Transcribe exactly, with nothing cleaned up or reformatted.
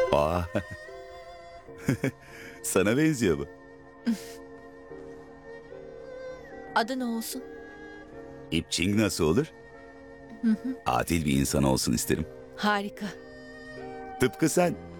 Aa. Sana benziyor bu. Adı ne olsun? İpçing nasıl olur? Adil bir insan olsun isterim. Harika. Tıpkı sen.